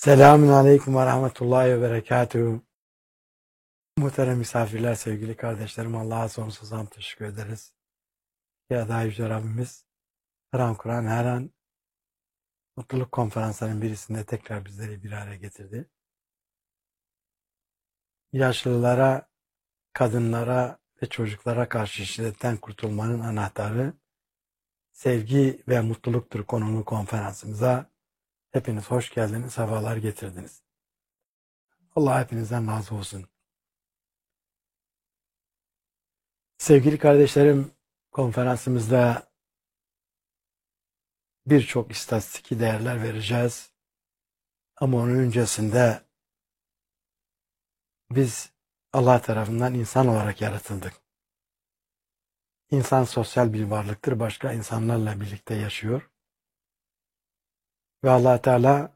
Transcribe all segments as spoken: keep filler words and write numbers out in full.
Selamun Aleyküm ve Rahmetullahi ve Berekatuhu. Muhterem misafirler, sevgili kardeşlerim, Allah'a sonsuz hamd teşekkür ederiz. Ya da Yüce Rabbimiz her an Kur'an, her an mutluluk konferanslarının birisinde tekrar bizleri bir araya getirdi. Yaşlılara, kadınlara ve çocuklara karşı şiddetten kurtulmanın anahtarı sevgi ve mutluluktur konulu konferansımıza hepiniz hoş geldiniz, sefalar getirdiniz. Allah hepinizden razı olsun. Sevgili kardeşlerim, konferansımızda birçok istatistiki değerler vereceğiz. Ama onun öncesinde biz Allah tarafından insan olarak yaratıldık. İnsan sosyal bir varlıktır. Başka insanlarla birlikte yaşıyor. Ve Allah Teala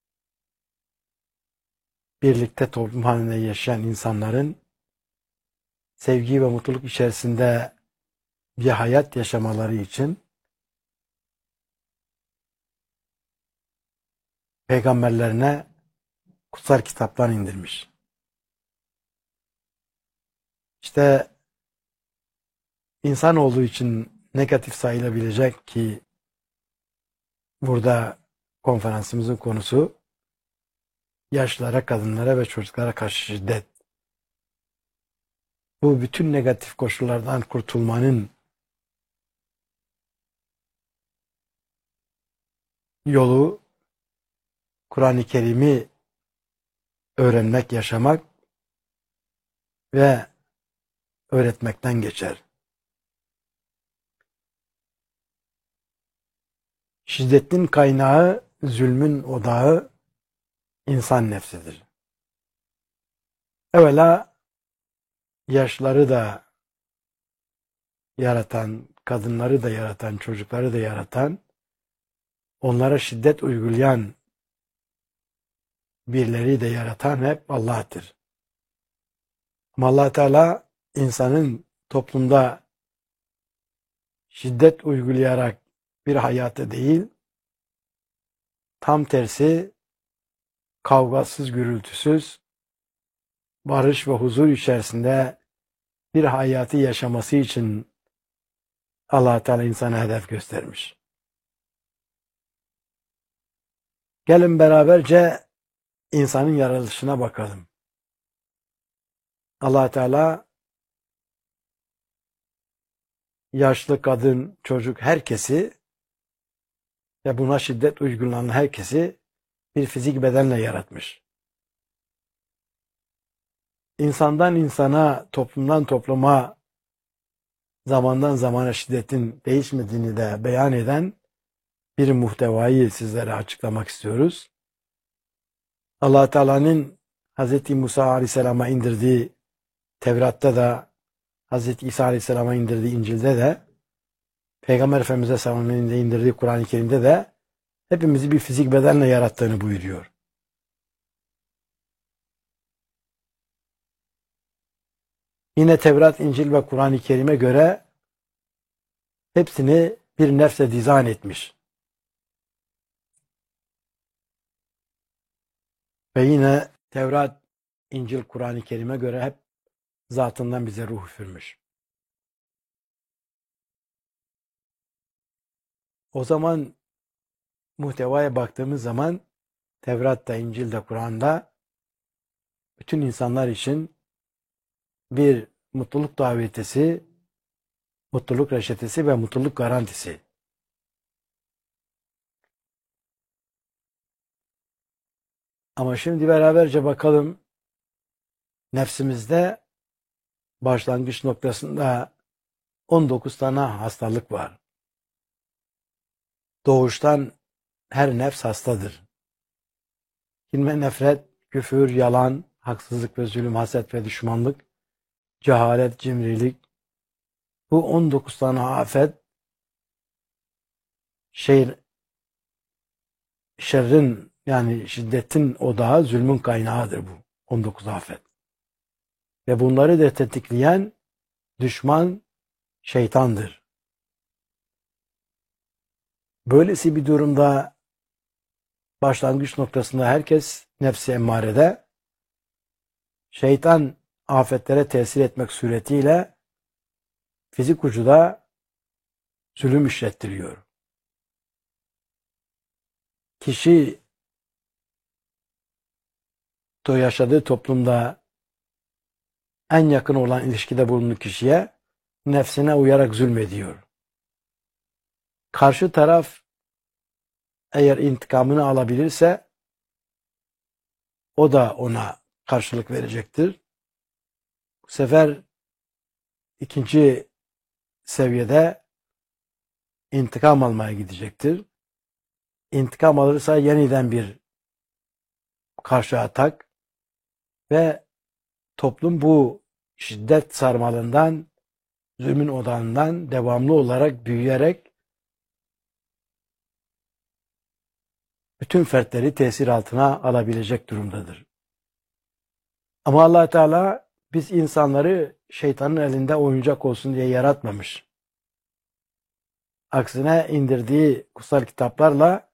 birlikte toplum halinde yaşayan insanların sevgi ve mutluluk içerisinde bir hayat yaşamaları için peygamberlerine kutsal kitaplar indirmiş. İşte insan olduğu için negatif sayılabilecek ki burada konferansımızın konusu yaşlılara, kadınlara ve çocuklara karşı şiddet. Bu bütün negatif koşullardan kurtulmanın yolu Kur'an-ı Kerim'i öğrenmek, yaşamak ve öğretmekten geçer. Şiddetin kaynağı, zulmün odağı insan nefsidir. Evvela yaşları da yaratan, kadınları da yaratan, çocukları da yaratan, onlara şiddet uygulayan birileri de yaratan hep Allah'tır. Ama Allah Teala insanın toplumda şiddet uygulayarak bir hayatı değil, tam tersi kavgasız, gürültüsüz, barış ve huzur içerisinde bir hayatı yaşaması için Allah Teala insana hedef göstermiş. Gelin beraberce insanın yaratılışına bakalım. Allah Teala yaşlı, kadın, çocuk herkesi ve buna şiddet uygulanan herkesi bir fizik bedenle yaratmış. İnsandan insana, toplumdan topluma, zamandan zamana şiddetin değişmediğini de beyan eden bir muhtevayı sizlere açıklamak istiyoruz. Allah Teala'nın Hz. Musa Aleyhisselam'a indirdiği Tevrat'ta da, Hz. İsa Aleyhisselam'a indirdiği İncil'de de, Peygamber Efendimiz'e sallallahu aleyhi ve sellem'in indirdiği Kur'an-ı Kerim'de de hepimizi bir fizik bedenle yarattığını buyuruyor. Yine Tevrat, İncil ve Kur'an-ı Kerim'e göre hepsini bir nefse dizayn etmiş. Ve yine Tevrat, İncil, Kur'an-ı Kerim'e göre hep zatından bize ruh üfürmüş. O zaman muhtevaya baktığımız zaman Tevrat'ta, İncil'de, Kur'an'da bütün insanlar için bir mutluluk davetesi, mutluluk reçetesi ve mutluluk garantisi. Ama şimdi beraberce bakalım nefsimizde başlangıç noktasında on dokuz tane hastalık var. Doğuştan her nefs hastadır. Kin, nefret, küfür, yalan, haksızlık ve zulüm, haset ve düşmanlık, cehalet, cimrilik. Bu on dokuz tane afet şer, şerrin yani şiddetin odağı, zulmün kaynağıdır bu on dokuz afet. Ve bunları da tetikleyen düşman şeytandır. Böylesi bir durumda başlangıç noktasında herkes nefsi emmarede, şeytan afetlere tesir etmek suretiyle fizik ucuda zulüm işlettiriyor. Kişi yaşadığı toplumda en yakın olan ilişkide bulunduğu kişiye nefsine uyarak zulmediyor. Karşı taraf eğer intikamını alabilirse o da ona karşılık verecektir. Bu sefer ikinci seviyede intikam almaya gidecektir. İntikam alırsa yeniden bir karşı atak ve toplum bu şiddet sarmalından, zulmün odağından devamlı olarak büyüyerek bütün fertleri tesir altına alabilecek durumdadır. Ama Allah Teala biz insanları şeytanın elinde oyuncak olsun diye yaratmamış. Aksine indirdiği kutsal kitaplarla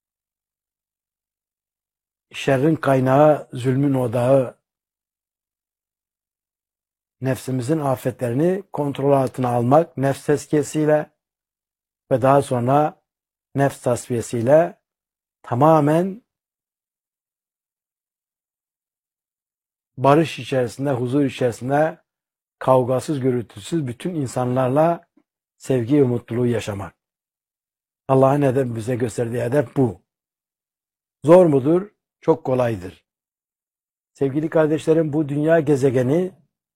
şerrin kaynağı, zulmün odağı, nefsimizin afetlerini kontrol altına almak, nefs tezkiyesiyle ve daha sonra nefs tasfiyesiyle tamamen barış içerisinde, huzur içerisinde, kavgasız, gürültüsüz bütün insanlarla sevgi ve mutluluğu yaşamak. Allah'ın edep bize gösterdiği edep bu. Zor mudur? Çok kolaydır. Sevgili kardeşlerim, bu dünya gezegeni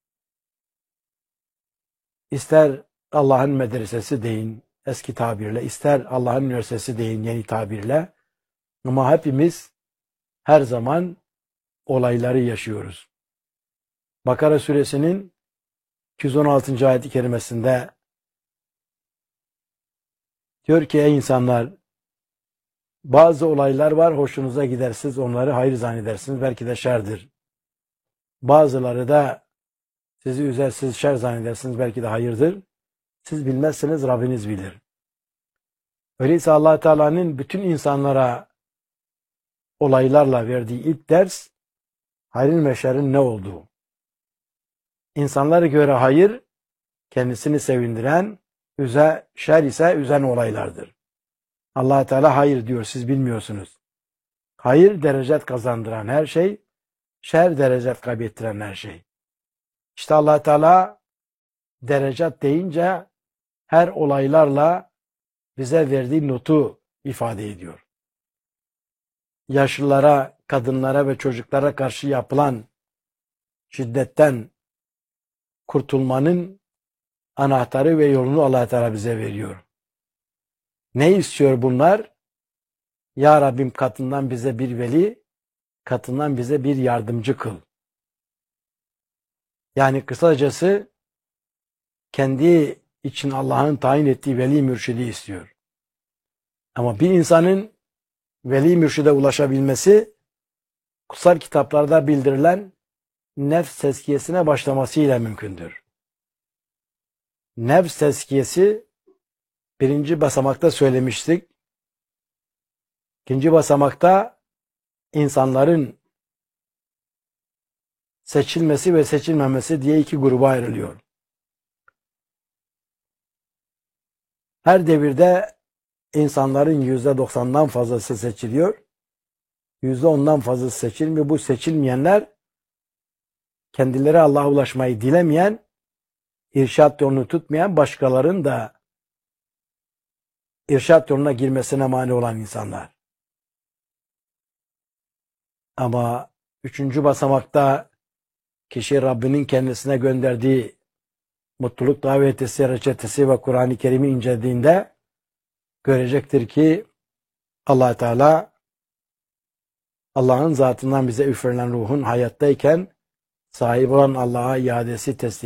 ister Allah'ın medresesi deyin eski tabirle, ister Allah'ın üniversitesi deyin yeni tabirle, ama hepimiz her zaman olayları yaşıyoruz. Bakara suresinin iki yüz on altıncı ayet-i kerimesinde diyor ki ey insanlar, bazı olaylar var, hoşunuza gider, siz onları hayır zannedersiniz, belki de şerdir. Bazıları da sizi üzer, siz şer zannedersiniz, belki de hayırdır. Siz bilmezsiniz, Rabbiniz bilir. Öyleyse Allah Teala'nın bütün insanlara olaylarla verdiği ilk ders, hayrın ve şerrin ne olduğu. İnsanlara göre hayır, kendisini sevindiren, üze, şer ise üzen olaylardır. Allah Teala hayır diyor, siz bilmiyorsunuz. Hayır derecet kazandıran her şey, şer derecet kaybettiren her şey. İşte Allah Teala derecet deyince her olaylarla bize verdiği notu ifade ediyor. Yaşlılara, kadınlara ve çocuklara karşı yapılan şiddetten kurtulmanın anahtarı ve yolunu Allah Teala bize veriyor. Ne istiyor bunlar? Ya Rabbim katından bize bir veli, katından bize bir yardımcı kıl. Yani kısacası kendi için Allah'ın tayin ettiği veli mürşidi istiyor. Ama bir insanın veli mürşide ulaşabilmesi kutsal kitaplarda bildirilen nefs tezkiyesine başlamasıyla mümkündür. Nefs tezkiyesi birinci basamakta söylemiştik. İkinci basamakta insanların seçilmesi ve seçilmemesi diye iki gruba ayrılıyor. Her devirde insanların yüzde doksandan fazlası seçiliyor. Yüzde ondan fazlası seçilmiyor. Bu seçilmeyenler kendileri Allah'a ulaşmayı dilemeyen, irşat yolunu tutmayan, başkalarının da irşat yoluna girmesine mani olan insanlar. Ama üçüncü basamakta kişi Rabbinin kendisine gönderdiği mutluluk davetesi, reçetesi ve Kur'an-ı Kerim'i incelediğinde görecektir ki Allah Teala Allah'ın zatından bize üflenen ruhun hayattayken sahip olan Allah'a iadesi teslim